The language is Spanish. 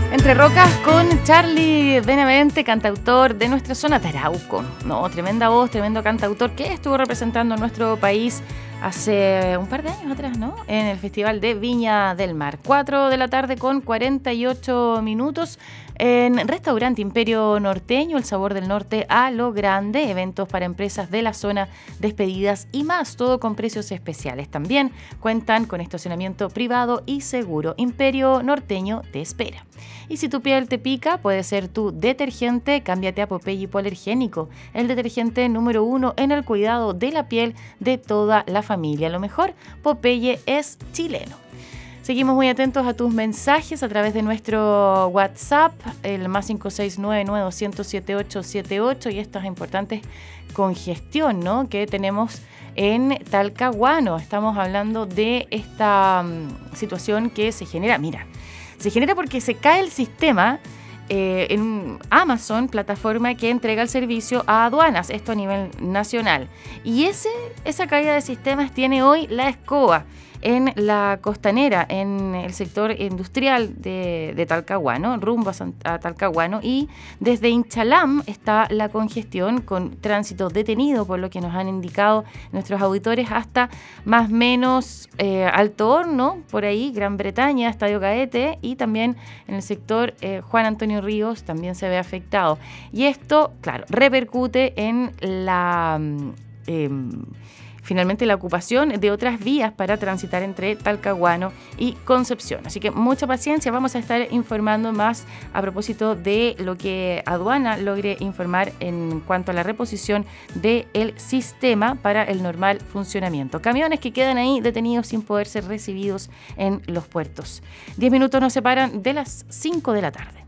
Entre Rocas con Charlie Benavente, cantautor de nuestra zona de Arauco. No, tremenda voz, tremendo cantautor que estuvo representando a nuestro país hace un par de años atrás, ¿no? En el Festival de Viña del Mar. 4 de la tarde con 48 minutos en Restaurante Imperio Norteño, el sabor del norte a lo grande. Eventos para empresas de la zona, despedidas y más, todo con precios especiales. También cuentan con estacionamiento privado y seguro. Imperio Norteño te espera. Y si tu piel te pica, puede ser tu detergente, cámbiate a Popeye Hipoalergénico, el detergente número 1 en el cuidado de la piel de toda la familia. Lo mejor, Popeye es chileno. Seguimos muy atentos a tus mensajes a través de nuestro WhatsApp, el más 569-900-7878, y estas importantes congestión, ¿no?, que tenemos en Talcahuano. Estamos hablando de esta situación que se genera, se genera porque se cae el sistema en Amazon, plataforma que entrega el servicio a aduanas, esto a nivel nacional. Y esa caída de sistemas tiene hoy la escoba en la costanera, en el sector industrial de Talcahuano, rumbo a Talcahuano, y desde Inchalam está la congestión con tránsito detenido, por lo que nos han indicado nuestros auditores, hasta más o menos Alto Horno, por ahí, Gran Bretaña, Estadio Gaete, y también en el sector Juan Antonio Ríos también se ve afectado. Y esto, claro, repercute en finalmente la ocupación de otras vías para transitar entre Talcahuano y Concepción. Así que mucha paciencia, vamos a estar informando más a propósito de lo que aduana logre informar en cuanto a la reposición del sistema para el normal funcionamiento. Camiones que quedan ahí detenidos sin poder ser recibidos en los puertos. 10 minutos nos separan de las 5 de la tarde.